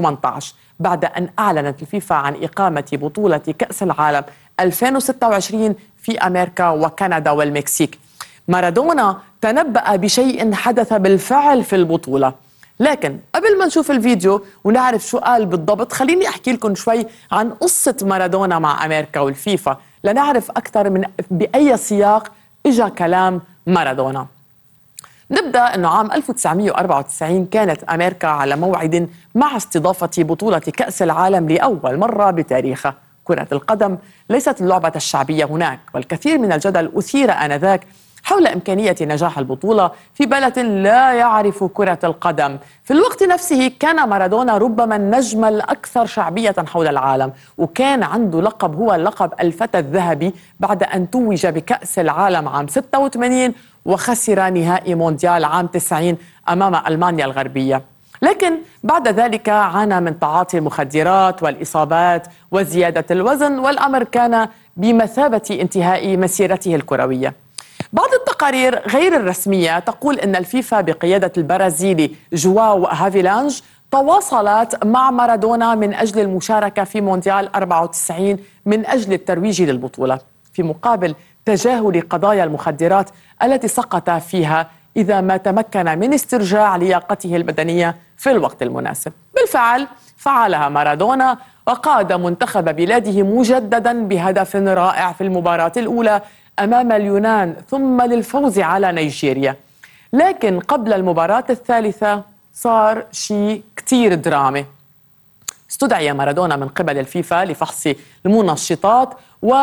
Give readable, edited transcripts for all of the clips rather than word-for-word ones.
2018 بعد أن أعلنت الفيفا عن إقامة بطولة كأس العالم 2026 في أمريكا وكندا والمكسيك. مارادونا تنبأ بشيء حدث بالفعل في البطولة، لكن قبل ما نشوف الفيديو ونعرف شو قال بالضبط، خليني أحكي لكم شوي عن قصة مارادونا مع أمريكا والفيفا لنعرف أكثر من بأي سياق إجا كلام مارادونا. نبدأ أنه عام 1994 كانت أمريكا على موعد مع استضافة بطولة كأس العالم لأول مرة بتاريخها. كرة القدم ليست اللعبة الشعبية هناك، والكثير من الجدل أثير آنذاك حول إمكانية نجاح البطولة في بلد لا يعرف كرة القدم. في الوقت نفسه كان مارادونا ربما النجم الأكثر شعبية حول العالم، وكان عنده لقب هو لقب الفتى الذهبي بعد أن توج بكأس العالم عام 86 وخسر نهائي مونديال عام 90 أمام ألمانيا الغربية. لكن بعد ذلك عانى من تعاطي المخدرات والإصابات وزيادة الوزن، والأمر كان بمثابة انتهاء مسيرته الكروية. بعض التقارير غير الرسمية تقول أن الفيفا بقيادة البرازيلي جواو هافيلانج تواصلت مع مارادونا من أجل المشاركة في مونديال 94 من أجل الترويج للبطولة، في مقابل تجاهل قضايا المخدرات التي سقط فيها إذا ما تمكن من استرجاع لياقته البدنية في الوقت المناسب. بالفعل فعلها مارادونا وقاد منتخب بلاده مجددا بهدف رائع في المباراة الأولى أمام اليونان ثم للفوز على نيجيريا. لكن قبل المباراة الثالثة صار شيء كتير درامي. استدعي مارادونا من قبل الفيفا لفحص المنشطات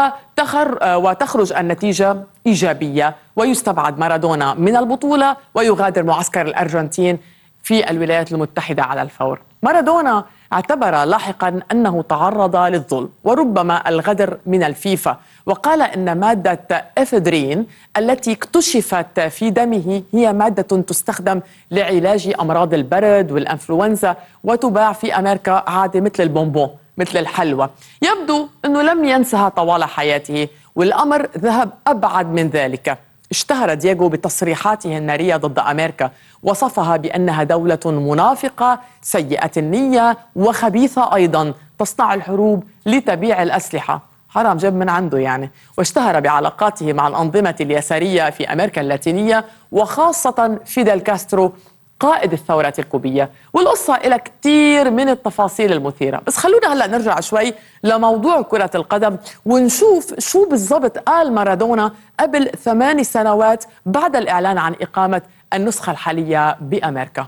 وتخرج النتيجة إيجابية، ويستبعد مارادونا من البطولة ويغادر معسكر الأرجنتين في الولايات المتحدة على الفور. مارادونا اعتبر لاحقا أنه تعرض للظلم وربما الغدر من الفيفا، وقال أن مادة إفيدرين التي اكتشفت في دمه هي مادة تستخدم لعلاج أمراض البرد والإنفلونزا وتباع في أمريكا عادي مثل البونبون مثل الحلوى. يبدو أنه لم ينسها طوال حياته، والأمر ذهب أبعد من ذلك. اشتهر دييغو بتصريحاته النارية ضد أمريكا، وصفها بأنها دولة منافقة سيئة النية وخبيثة أيضا تصنع الحروب لتبيع الأسلحة. حرام جاب من عنده يعني. واشتهر بعلاقاته مع الأنظمة اليسارية في أمريكا اللاتينية وخاصة فيدل كاسترو قائد الثورة الكوبية. والقصة إلى كتير من التفاصيل المثيرة، بس خلونا هلأ نرجع شوي لموضوع كرة القدم ونشوف شو بالضبط قال مارادونا قبل 8 سنوات بعد الإعلان عن إقامة النسخة الحالية بأمريكا.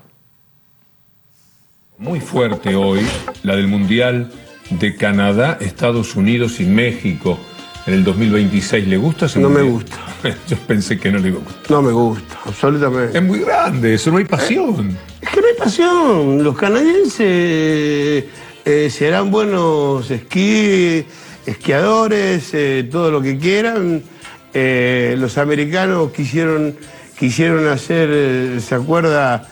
Muy fuerte hoy, la del Mundial de Canadá, Estados Unidos y México en el 2026. ¿Le gusta ese mundial? No me gusta. Yo pensé que no le iba a gustar. No me gusta, absolutamente. Es muy grande, eso no hay pasión. Es que no hay pasión. Los canadienses serán buenos esquiadores, todo lo que quieran. Los americanos quisieron hacer, ¿se acuerda?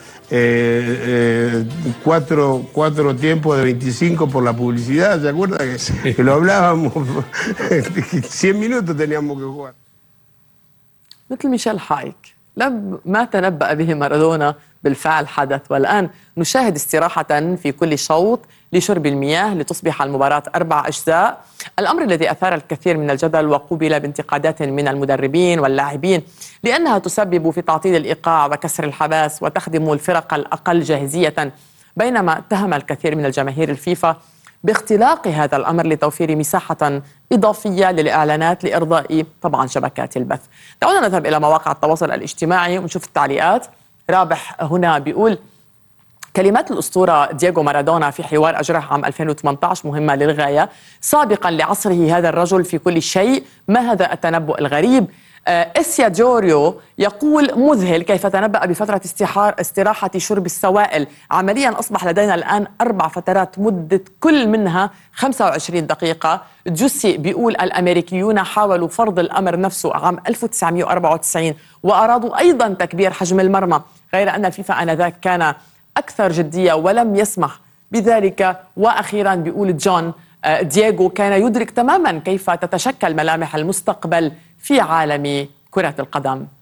Cuatro tiempos de 25 por la publicidad, ¿se acuerda? Que lo hablábamos, 100 minutos teníamos que jugar. مثل ميشيل هايك ما تنبأ به مارادونا بالفعل حدث، والآن نشاهد استراحة في كل شوط لشرب المياه لتصبح المباراة 4 أجزاء، الأمر الذي أثار الكثير من الجدل وقوبل بانتقادات من المدربين واللاعبين لأنها تسبب في تعطيل الإيقاع وكسر الحماس وتخدم الفرق الأقل جاهزية، بينما اتهم الكثير من الجماهير الفيفا باختلاق هذا الأمر لتوفير مساحة إضافية للإعلانات لإرضاء طبعا شبكات البث. دعونا نذهب إلى مواقع التواصل الاجتماعي ونشوف التعليقات. رابح هنا بيقول: كلمات الأسطورة دييغو مارادونا في حوار أجراه عام 2018 مهمة للغاية، سابقا لعصره هذا الرجل في كل شيء، ما هذا التنبؤ الغريب؟ إسيا جوريو يقول: مذهل كيف تنبأ بفترة استراحة شرب السوائل، عمليا أصبح لدينا الآن 4 فترات مدة كل منها 25 دقيقة. جوسي بيقول: الأمريكيون حاولوا فرض الأمر نفسه عام 1994 وأرادوا أيضا تكبير حجم المرمى، غير أن الفيفا آنذاك كان أكثر جدية ولم يسمح بذلك. وأخيرا بيقول جون: دييغو كان يدرك تماما كيف تتشكل ملامح المستقبل في عالم كرة القدم.